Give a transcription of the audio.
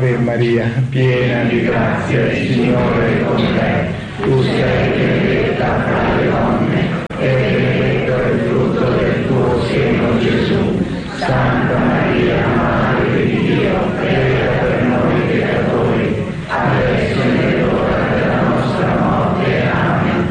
Ave Maria, piena di grazia, il Signore è con te. Tu sei benedetta fra le donne